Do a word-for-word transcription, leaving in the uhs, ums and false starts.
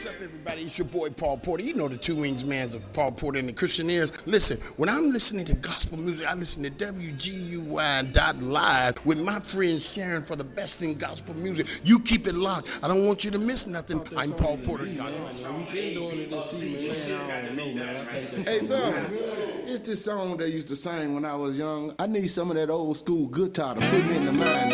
What's up, everybody? It's your boy Paul Porter. You know the Two Wings Mans of Paul Porter and the Christianeers. Listen, when I'm listening to gospel music, I listen to W G U Y dot live with my friend Sharon for the best in gospel music. You keep it locked. I don't want you to miss nothing. I'm Paul Porter. God bless you. We've been doing it this season, man. I don't know, man. I think that's Hey, fella, it's this song they used to sing when I was young. I need some of that old school guitar to put me in the mind.